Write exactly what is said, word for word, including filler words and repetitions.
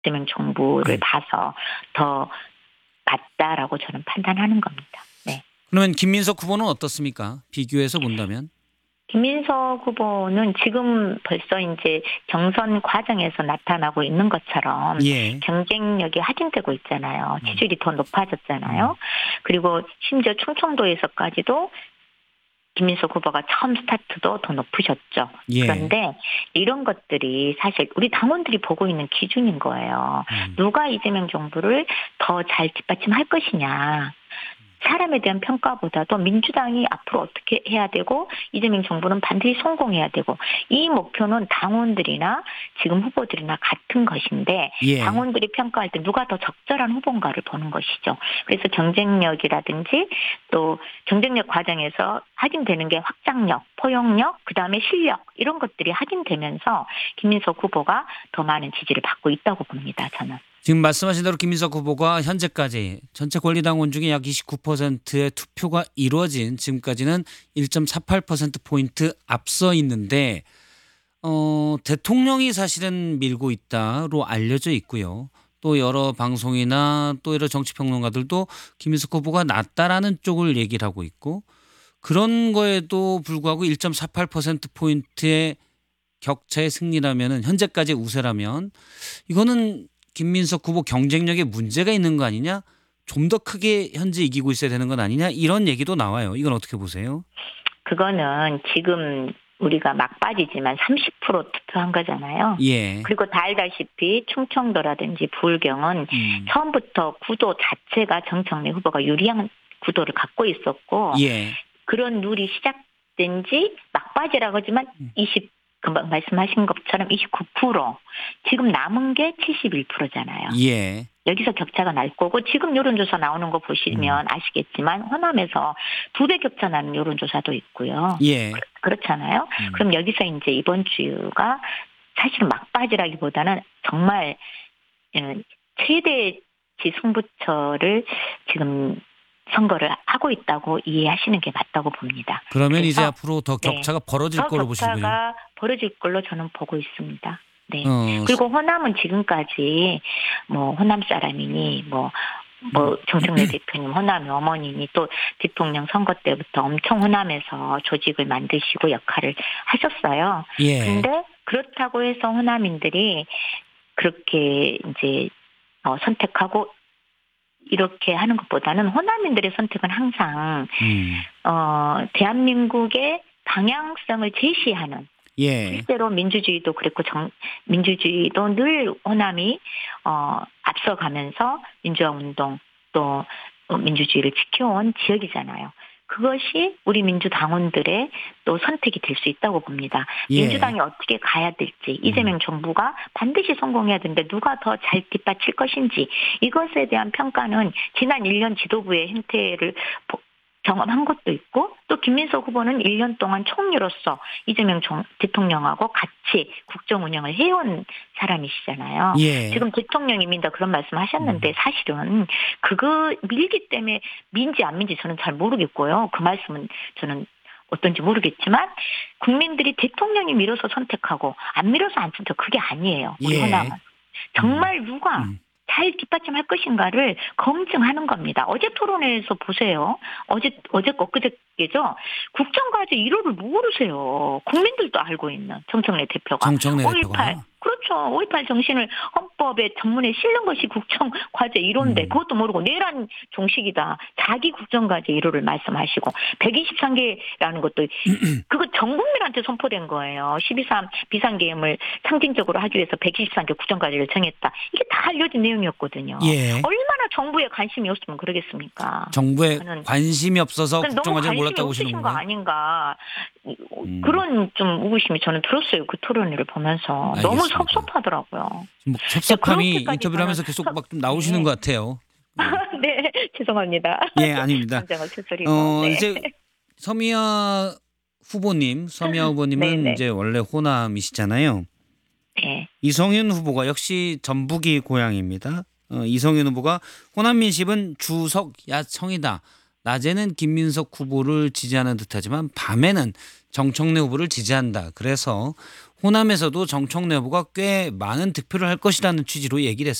이재명 정부를 네. 봐서 더 맞다라고 저는 판단하는 겁니다. 네. 그러면 김민석 후보는 어떻습니까? 비교해서 본다면? 김민석 후보는 지금 벌써 이제 경선 과정에서 나타나고 있는 것처럼 예. 경쟁력이 확인되고 있잖아요. 지지율이 더 높아졌잖아요. 음. 그리고 심지어 충청도에서까지도 김민석 후보가 처음 스타트도 더 높으셨죠. 예. 그런데 이런 것들이 사실 우리 당원들이 보고 있는 기준인 거예요. 음. 누가 이재명 정부를 더 잘 뒷받침할 것이냐. 사람에 대한 평가보다도 민주당이 앞으로 어떻게 해야 되고 이재명 정부는 반드시 성공해야 되고 이 목표는 당원들이나 지금 후보들이나 같은 것인데 예. 당원들이 평가할 때 누가 더 적절한 후보인가를 보는 것이죠. 그래서 경쟁력이라든지 또 경쟁력 과정에서 확인되는 게 확장력, 포용력, 그다음에 실력 이런 것들이 확인되면서 김민석 후보가 더 많은 지지를 받고 있다고 봅니다. 저는. 지금 말씀하신 대로 김민석 후보가 현재까지 전체 권리당원 중에 약 이십구 퍼센트의 투표가 이루어진 지금까지는 일 점 사팔 퍼센트포인트 앞서 있는데 어, 대통령이 사실은 밀고 있다로 알려져 있고요. 또 여러 방송이나 또 여러 정치평론가들도 김민석 후보가 낫다라는 쪽을 얘기를 하고 있고 그런 거에도 불구하고 일 점 사팔 퍼센트포인트의 격차의 승리라면 현재까지 우세라면 이거는 김민석 후보 경쟁력에 문제가 있는 거 아니냐? 좀 더 크게 현재 이기고 있어야 되는 건 아니냐? 이런 얘기도 나와요. 이건 어떻게 보세요? 그거는 지금 우리가 막바지지만 삼십 퍼센트 투표한 거잖아요. 예. 그리고 다 알다시피 충청도라든지 부울경은 음. 처음부터 구도 자체가 정청래 후보가 유리한 구도를 갖고 있었고 예. 그런 룰이 시작된 지 막바지라고 하지만 이십 금방 말씀하신 것처럼 이십구 퍼센트 지금 남은 게 칠십일 퍼센트잖아요. 예. 여기서 격차가 날 거고 지금 여론조사 나오는 거 보시면 음. 아시겠지만 호남에서 두 배 격차 나는 여론조사도 있고요. 예. 그렇잖아요. 음. 그럼 여기서 이제 이번 주가 사실은 막바지라기보다는 정말 최대치 승부처를 지금 선거를 하고 있다고 이해하시는 게 맞다고 봅니다. 그러면 이제 앞으로 더 격차가 네. 벌어질 더 걸로 보시고요. 격차가 벌어질 걸로 저는 보고 있습니다. 네. 어. 그리고 호남은 지금까지 뭐 호남 사람이니 뭐 뭐 정청래 대표님 호남의 어머니니 또 대통령 선거 때부터 엄청 호남에서 조직을 만드시고 역할을 하셨어요. 예. 그런데 그렇다고 해서 호남인들이 그렇게 이제 어, 선택하고 이렇게 하는 것보다는 호남인들의 선택은 항상 음. 어, 대한민국의 방향성을 제시하는 예. 실제로 민주주의도 그랬고 정, 민주주의도 늘 호남이 어, 앞서가면서 민주화운동 또 민주주의를 지켜온 지역이잖아요. 그것이 우리 민주당원들의 또 선택이 될 수 있다고 봅니다. 예. 민주당이 어떻게 가야 될지 이재명 정부가 반드시 성공해야 되는데 누가 더 잘 뒷받칠 것인지 이것에 대한 평가는 지난 일 년 지도부의 행태를 경험한 것도 있고 또 김민석 후보는 일 년 동안 총리로서 이재명 대통령하고 같이 국정 운영을 해온 사람이시잖아요. 예. 지금 대통령이 민다 그런 말씀하셨는데 음. 사실은 그거 밀기 때문에 민지 안 민지 저는 잘 모르겠고요. 그 말씀은 저는 어떤지 모르겠지만 국민들이 대통령이 밀어서 선택하고 안 밀어서 안 선택 그게 아니에요. 우리 예. 호남은. 정말 누가 음. 잘 뒷받침할 것인가를 검증하는 겁니다. 어제 토론회에서 보세요. 어제 어제 엊그저께죠. 국정과제 일 호를 모르세요. 국민들도 알고 있는 정청래 대표가. 정청래 오일팔 대표가. 그렇죠. 오일팔 정신을 헌법에 전문에 실는 것이 국정과제 일 호인데 음. 그것도 모르고 내란 종식이다. 자기 국정과제 일 호를 말씀하시고 백이십삼 개라는 것도 그거 전 국민한테 선포된 거예요. 십이 삼 비상계엄을 상징적으로 하기 위해서 백이십삼 개 국정과제를 정했다. 이게 다 알려진 내용이었거든요. 예. 얼마나 정부에 관심이 없으면 그러겠습니까? 정부에 관심이 없어서 국정과제를 몰랐다고 보시는 보시는 거 건가요? 아닌가 음. 그런 좀 의구심이 저는 들었어요. 그 토론회를 보면서 알겠습니다. 너무 섭섭하더라고요. 뭐 섭섭함이 그렇게까지 인터뷰를 하면서 계속 막 좀 나오시는 네. 것 같아요. 네, 죄송합니다. 예, 아닙니다. 감정을 추스리고. 어, 네. 이제 서미아 후보님, 서미아 후보님은 네네. 이제 원래 호남이시잖아요. 네. 이성윤 후보가 역시 전북이 고향입니다. 어, 이성윤 후보가 호남 민심은 주석 야청이다. 낮에는 김민석 후보를 지지하는 듯하지만 밤에는 정청래 후보를 지지한다. 그래서 호남에서도 정청래 후보가 꽤 많은 득표를 할 것이라는 취지로 얘기를 했습니다.